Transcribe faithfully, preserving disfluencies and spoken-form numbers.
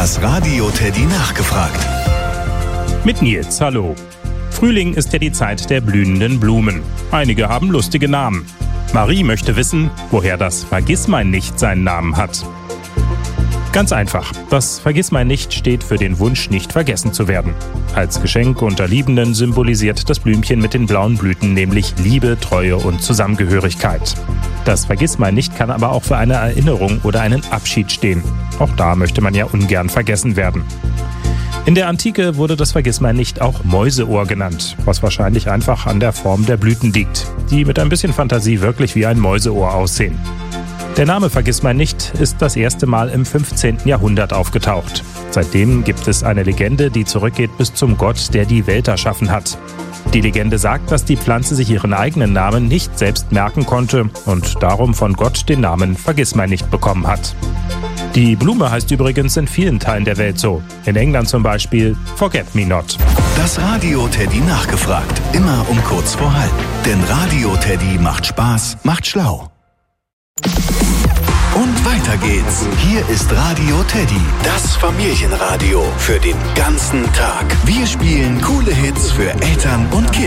Das Radio Teddy nachgefragt. Mit Nils, hallo. Frühling ist ja die Zeit der blühenden Blumen. Einige haben lustige Namen. Marie möchte wissen, woher das Vergissmeinnicht seinen Namen hat. Ganz einfach. Das Vergissmeinnicht steht für den Wunsch, nicht vergessen zu werden. Als Geschenk unter Liebenden symbolisiert das Blümchen mit den blauen Blüten nämlich Liebe, Treue und Zusammengehörigkeit. Das Vergissmeinnicht kann aber auch für eine Erinnerung oder einen Abschied stehen. Auch da möchte man ja ungern vergessen werden. In der Antike wurde das Vergissmeinnicht auch Mäuseohr genannt, was wahrscheinlich einfach an der Form der Blüten liegt, die mit ein bisschen Fantasie wirklich wie ein Mäuseohr aussehen. Der Name Vergissmeinnicht ist das erste Mal im fünfzehnten Jahrhundert aufgetaucht. Seitdem gibt es eine Legende, die zurückgeht bis zum Gott, der die Welt erschaffen hat. Die Legende sagt, dass die Pflanze sich ihren eigenen Namen nicht selbst merken konnte und darum von Gott den Namen Vergissmeinnicht bekommen hat. Die Blume heißt übrigens in vielen Teilen der Welt so. In England zum Beispiel Forget Me Not. Das Radio Teddy nachgefragt. Immer um kurz vor halb. Denn Radio Teddy macht Spaß, macht schlau. Und weiter geht's. Hier ist Radio Teddy, das Familienradio für den ganzen Tag. Wir spielen coole Hits für Eltern und Kinder.